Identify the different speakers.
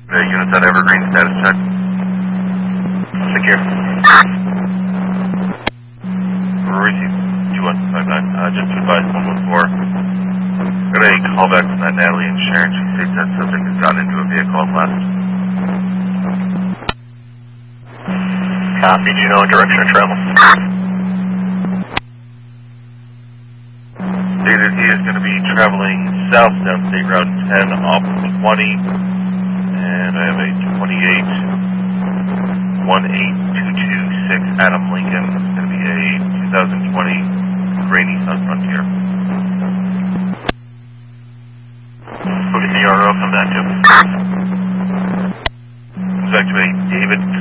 Speaker 1: The units on Evergreen, status check.
Speaker 2: Secure.
Speaker 1: Receive 2159, just to advise 114. Got a call back from that Natalie and Sharon. She states that subject has gotten into a vehicle and left.
Speaker 2: Copy, do you know what direction of travel?
Speaker 1: Stated he is going to be traveling south down State Route 10 off of 20, and I have a 18226 Adam Lincoln. It's going to be a 2020 gray Nissan Frontier.
Speaker 2: We'll get the RO from that too.
Speaker 1: Comes back to a David